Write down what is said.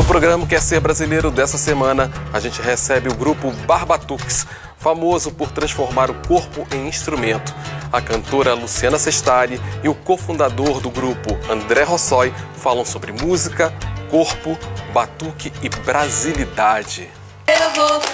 programa Quer Ser Brasileiro dessa semana, a gente recebe o grupo Barbatuques, famoso por transformar o corpo em instrumento. A cantora Luciana Sestari e o cofundador do grupo, André Rossoi, falam sobre música, corpo, batuque e brasilidade. Eu vou